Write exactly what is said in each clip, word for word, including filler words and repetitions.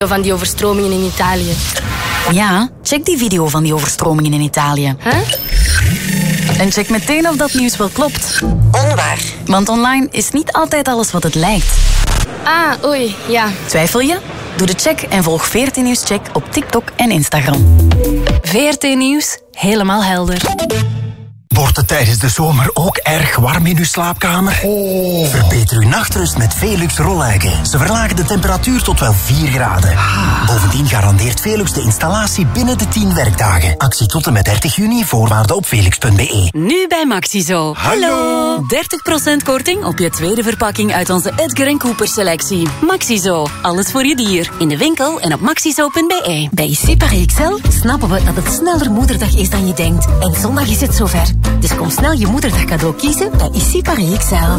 Van die overstromingen in Italië. Ja, check die video van die overstromingen in Italië. Huh? En check meteen of dat nieuws wel klopt. Onwaar. Want online is niet altijd alles wat het lijkt. Ah, oei, ja. Twijfel je? Doe de check en volg V R T Nieuws Check op TikTok en Instagram. V R T Nieuws, helemaal helder. Wordt het tijdens de zomer ook erg warm in uw slaapkamer? Oh. Verbeter uw nachtrust met Velux rolluiken. Ze verlagen de temperatuur tot wel vier graden. Ah. Bovendien garandeert Velux de installatie binnen de tien werkdagen. Actie tot en met dertig juni, voorwaarden op velux punt b e. Nu bij Maxizo. Hallo! dertig procent korting op je tweede verpakking uit onze Edgar en Cooper selectie. Maxizo, alles voor je dier. In de winkel en op maxizo punt b e. Bij Ici Paris X L snappen we dat het sneller moederdag is dan je denkt. En zondag is het zover. Dus kom snel je moederdag cadeau kiezen bij Ici Paris X L.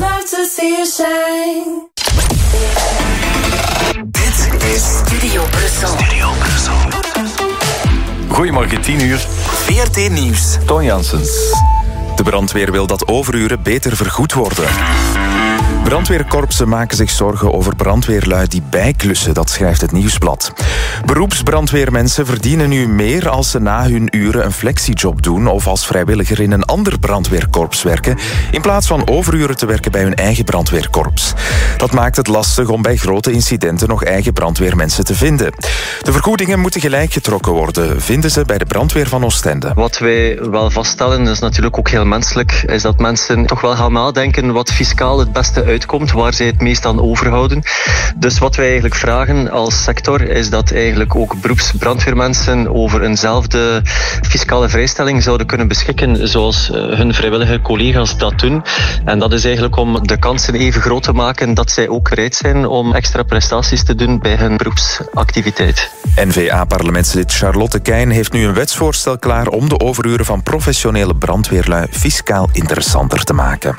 Dit is Studio Brussel. Studio Brussel. Goedemorgen, tien uur. V R T Nieuws. Toon Janssens. De brandweer wil dat overuren beter vergoed worden. Brandweerkorpsen maken zich zorgen over brandweerlui die bijklussen, dat schrijft het Nieuwsblad. Beroepsbrandweermensen verdienen nu meer als ze na hun uren een flexiejob doen of als vrijwilliger in een ander brandweerkorps werken, in plaats van overuren te werken bij hun eigen brandweerkorps. Dat maakt het lastig om bij grote incidenten nog eigen brandweermensen te vinden. De vergoedingen moeten gelijk getrokken worden, vinden ze bij de brandweer van Oostende. Wat wij wel vaststellen, dat is natuurlijk ook heel menselijk, is dat mensen toch wel gaan nadenken wat fiscaal het beste uitkomt, waar zij het meest aan overhouden. Dus wat wij eigenlijk vragen als sector is dat eigenlijk ook beroepsbrandweermensen over eenzelfde fiscale vrijstelling zouden kunnen beschikken zoals hun vrijwillige collega's dat doen. En dat is eigenlijk om de kansen even groot te maken dat zij ook bereid zijn om extra prestaties te doen bij hun beroepsactiviteit. N V A-parlementslid Charlotte Keijn heeft nu een wetsvoorstel klaar om de overuren van professionele brandweerlui fiscaal interessanter te maken.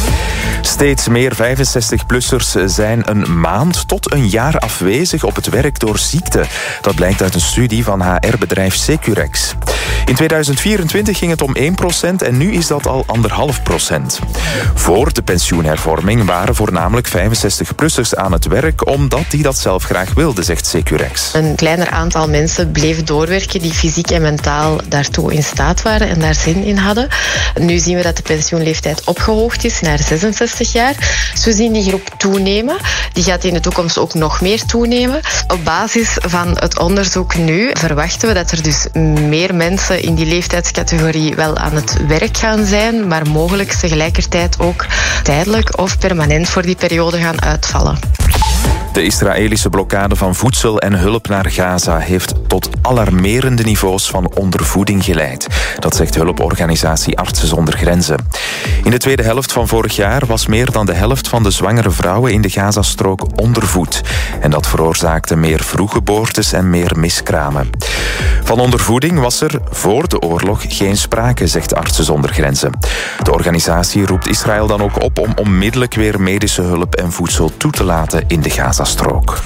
Steeds meer vijfenzestig-plussers zijn een maand tot een jaar afwezig op het werk door ziekte. Dat blijkt uit een studie van H R-bedrijf Securex. In tweeduizend vierentwintig ging het om één procent en nu is dat al anderhalf procent. Voor de pensioenhervorming waren voornamelijk vijfenzestig-plussers aan het werk omdat die dat zelf graag wilden, zegt Securex. Een kleiner aantal mensen bleef doorwerken die fysiek en mentaal daartoe in staat waren en daar zin in hadden. Nu zien we dat de pensioenleeftijd opgehoogd is naar zesenzestig jaar. Dus we zien die groep toenemen. Die gaat in de toekomst ook nog meer toenemen. Op basis van het onderzoek nu verwachten we dat er dus meer mensen in die leeftijdscategorie wel aan het werk gaan zijn, maar mogelijk tegelijkertijd ook tijdelijk of permanent voor die periode gaan uitvallen. De Israëlische blokkade van voedsel en hulp naar Gaza heeft tot alarmerende niveaus van ondervoeding geleid. Dat zegt hulporganisatie Artsen zonder Grenzen. In de tweede helft van vorig jaar was meer dan de helft van de zwangere vrouwen in de Gazastrook ondervoed. En dat veroorzaakte meer vroeggeboortes en meer miskramen. Van ondervoeding was er voor de oorlog geen sprake, zegt Artsen zonder Grenzen. De organisatie roept Israël dan ook op om onmiddellijk weer medische hulp en voedsel toe te laten in de Gazastrook.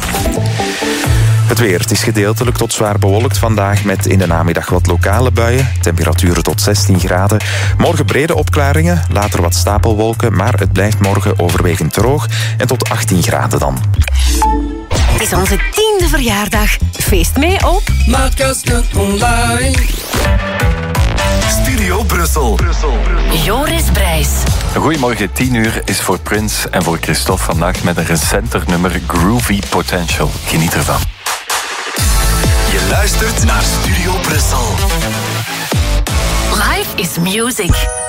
Het weer. Het is gedeeltelijk tot zwaar bewolkt vandaag met in de namiddag wat lokale buien. Temperaturen tot zestien graden. Morgen brede opklaringen, later wat stapelwolken, maar het blijft morgen overwegend droog en tot achttien graden dan. Het is onze tiende verjaardag. Feest mee op Maatkasten online. Studio Brussel. Brussel. Joris Brijs. Goedemorgen, tien uur is voor Prince en voor Christophe vandaag met een recenter nummer Groovy Potential. Geniet ervan. Je luistert naar Studio Brussel. Life is music.